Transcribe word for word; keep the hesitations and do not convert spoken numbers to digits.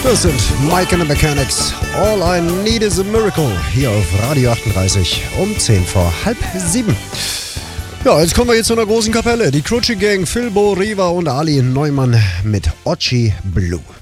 Das sind Mike and the Mechanics. All I Need is a Miracle. Hier auf Radio achtunddreißig um zehn vor halb sieben. Ja, jetzt kommen wir jetzt zu einer großen Kapelle. Die Crucci Gang, Philbo, Riva und Ali Neumann mit Ochi Blue.